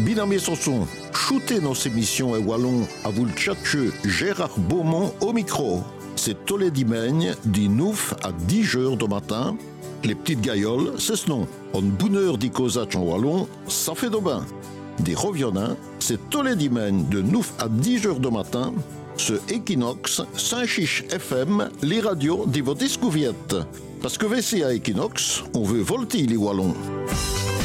Binamé Sanson, shootez nos émissions et wallon à vous le tchatcheux Gérard Beaumont au micro. C'est tous les dimanches, du 9 à 10 heures du matin. Les petites gailloles, c'est ce nom. En bonheur d'y causer en wallon, ça fait de bain. Des reviennants, c'est tous les dimanches de 9 à 10 heures du matin. Ce Equinox, Saint-Chiche FM, les radios de votre escouviette. Parce que VC à Equinox, on veut volter les wallons.